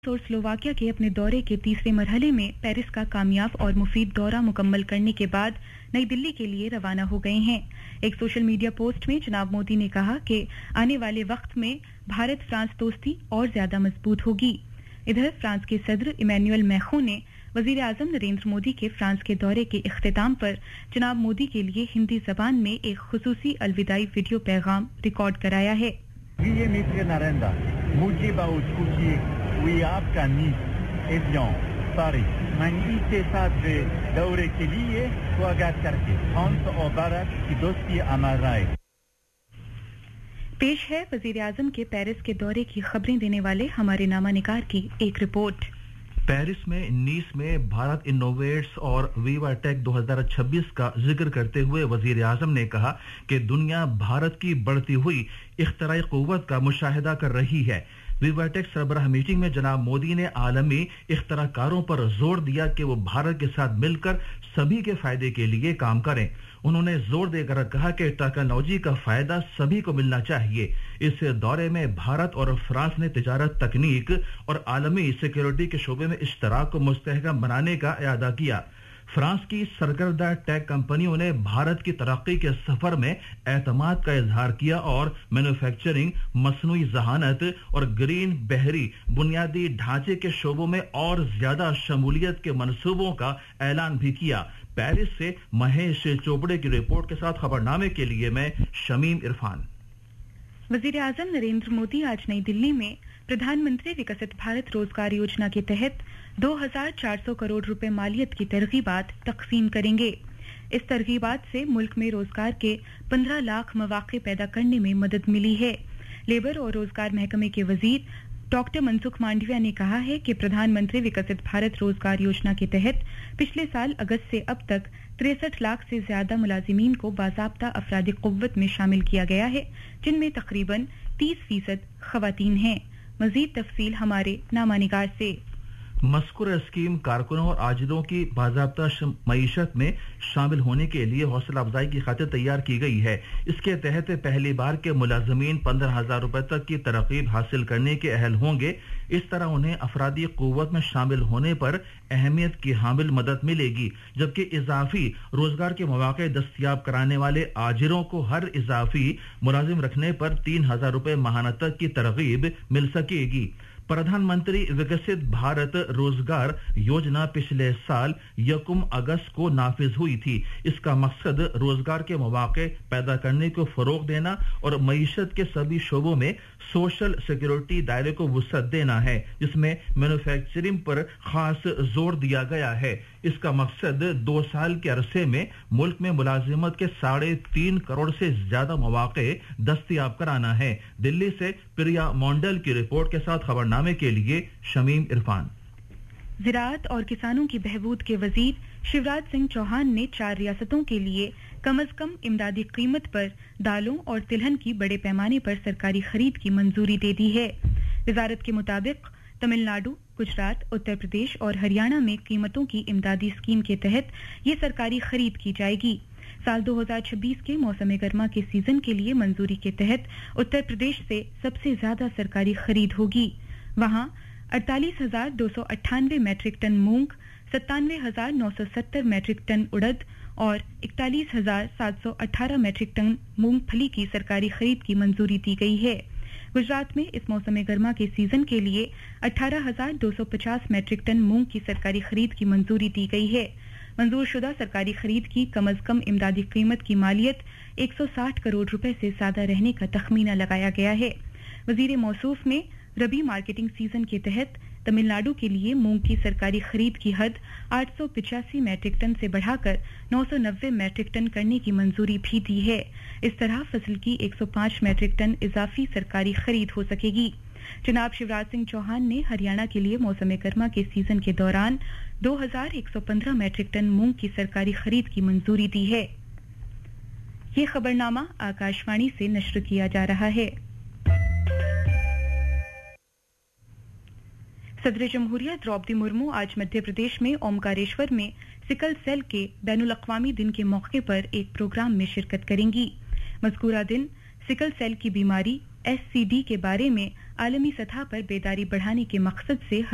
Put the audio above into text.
और स्लोवाकिया के अपने दौरे के तीसरे मरहले में पेरिस का कामयाब और मुफीद दौरा मुकम्मल करने के बाद नई दिल्ली के लिए रवाना हो गए हैं। एक सोशल मीडिया पोस्ट में जनाब मोदी ने कहा कि आने वाले वक्त में भारत फ्रांस दोस्ती और ज्यादा मजबूत होगी। इधर फ्रांस के सदर इमैनुअल मैक्रों ने वजीर आजम नरेंद्र मोदी के फ्रांस के दौरे के इख्तिताम पर जनाब मोदी के लिए हिंदी जबान में एक खुसूसी अलविदाई वीडियो पैगाम रिकॉर्ड कराया है। दौरे के लिए स्वागत करके फ्रांस और भारत की दोस्ती अमर रहे। पेश है वजीर आजम के पेरिस के दौरे की खबरें देने वाले हमारे नामानिगार की एक रिपोर्ट। पेरिस में नीस में भारत इनोवेट्स और वीवा टेक 2026 का जिक्र करते हुए वजीर आजम ने कहा कि दुनिया भारत की बढ़ती हुई इख्तराई कुव्वत का मुशाहिदा कर रही है। वीवाटेक सरबराह मीटिंग में जनाब मोदी ने आलमी इख्तराकारों पर जोर दिया कि वो भारत के साथ मिलकर सभी के फायदे के लिए काम करें। उन्होंने जोर देकर कहा कि टेक्नोलॉजी का फायदा सभी को मिलना चाहिए। इस दौरे में भारत और फ्रांस ने तिजारत, तकनीक और आलमी सिक्योरिटी के शोबे में इश्तराक को मुस्तहकम बनाने का इरादा किया। फ्रांस की सरकर्दा टेक कंपनियों ने भारत की तरक्की के सफर में एतमाद का इजहार किया और मैन्युफैक्चरिंग, मसनूई जहानत और ग्रीन बहरी बुनियादी ढांचे के शोबों में और ज्यादा शमूलियत के मंसूबों का ऐलान भी किया। पेरिस से महेश चोपड़े की रिपोर्ट के साथ खबरनामे के लिए मैं शमीम इरफान। वजीर आजम नरेंद्र मोदी आज नई दिल्ली में प्रधानमंत्री विकसित भारत रोजगार योजना के तहत 2400 करोड़ रुपए मालियत की तरगीबात तकसीम करेंगे। इस तरगीबात से मुल्क में रोजगार के 15 लाख मौके पैदा करने में मदद मिली है। लेबर और रोजगार महकमे के वजीर डॉक्टर मनसुख मांडविया ने कहा है कि प्रधानमंत्री विकसित भारत रोजगार योजना के तहत पिछले साल अगस्त से अब तक 63 लाख से ज्यादा मुलाजिमीन को बाज़ाब्ता अफरादी कुव्वत में शामिल किया गया है, जिनमें तकरीबन 30% खवातीन हैं। मजीद तफसील हमारे नामानिगार से। मस्कुर स्कीम कारकुनों और आजिलों की बाज़ाब्ता मईशत में शामिल होने के लिए हौसला अफजाई की खातिर तैयार की गई है। इसके तहत पहली बार के मुलाजमीन 15,000 रुपए तक की तरकीब हासिल करने के अहल होंगे। इस तरह उन्हें अफरादी कुव्वत में शामिल होने पर अहमियत की हामिल मदद मिलेगी, जबकि इजाफी रोजगार के मौके दस्तयाब कराने वाले आजिरों को हर इजाफी मुलाजिम रखने पर 3,000 रुपए माहाना तक की तरगीब मिल सकेगी। प्रधानमंत्री विकसित भारत रोजगार योजना पिछले साल 1 अगस्त को नाफिज हुई थी। इसका मकसद रोजगार के मौके पैदा करने को फरोग देना और मईशत के सभी शोबों में सोशल सिक्योरिटी दायरे को वुसअत देना है, जिसमें मैन्युफैक्चरिंग पर खास जोर दिया गया है। इसका मकसद 2 साल के अरसे में मुल्क में मुलाजिमत के 3.5 करोड़ से ज्यादा मौके दस्तयाब कराना है। दिल्ली से प्रिया मोंडल की रिपोर्ट के साथ खबरनामे के लिए शमीम इरफान। ज़राअत और किसानों की बहबूद के वजीर शिवराज सिंह चौहान ने 4 रियासतों के लिए कम अज कम इमदादी कीमत पर दालों और तिलहन की बड़े पैमाने पर सरकारी खरीद की मंजूरी दे दी है। वजारत के मुताबिक तमिलनाडु, गुजरात, उत्तर प्रदेश और हरियाणा में कीमतों की इमदादी स्कीम के तहत ये सरकारी खरीद की जाएगी। साल 2026 के मौसम गर्मा के सीजन के लिए मंजूरी के तहत उत्तर प्रदेश से सबसे ज्यादा सरकारी खरीद होगी। वहां 48,298 मैट्रिक टन मूंग, 97,970 मैट्रिक टन उड़द और 41,718 मैट्रिक टन मूंगफली की सरकारी खरीद की मंजूरी दी गई है। गुजरात में इस मौसम गर्मा के सीजन के लिए 18,250 मैट्रिक टन मूंग की सरकारी खरीद की मंजूरी दी गई है। मंजूर शुदा सरकारी खरीद की कम अज कम इमदादी कीमत की मालियत 160 करोड़ रुपए से ज्यादा रहने का तखमीना लगाया गया है। वजीर मौसूफ ने रबी मार्केटिंग सीजन के तहत तमिलनाडु के लिए मूंग की सरकारी खरीद की हद 885 मैट्रिक टन से बढ़ाकर 990 मैट्रिक टन करने की मंजूरी भी दी है। इस तरह फसल की 105 मैट्रिक टन इजाफी सरकारी खरीद हो सकेगी। जनाब शिवराज सिंह चौहान ने हरियाणा के लिए मौसम गर्मा के सीजन के दौरान 2,115 मैट्रिक टन मूंग की सरकारी खरीद की मंजूरी दी है। ये खबरनामा आकाशवाणी से नश्र किया जा रहा है। सदर जमहूरिया द्रौपदी मुर्मू आज मध्य प्रदेश में ओमकारेश्वर में सिकल सेल के बैनुल अक़वामी दिन के मौके पर एक प्रोग्राम में शिरकत करेंगी। मज़कूरा दिन सिकल सेल की बीमारी SCD के बारे में आलमी सतह पर बेदारी बढ़ाने के मकसद से